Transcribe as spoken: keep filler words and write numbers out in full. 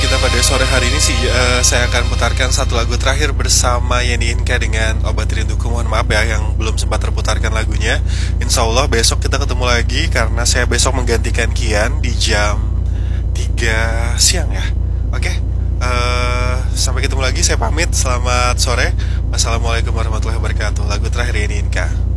kita pada sore hari ini sih eh, saya akan putarkan satu lagu terakhir bersama Yeni Inka dengan Obat Rinduku. Mohon maaf ya yang belum sempat terputarkan lagunya. Insya Allah besok kita ketemu lagi karena saya besok menggantikan Kian di jam tiga siang ya. Oke, eh, sampai ketemu lagi. Saya pamit. Selamat sore. Wassalamualaikum warahmatullahi wabarakatuh. Lagu terakhir Yeni Inka.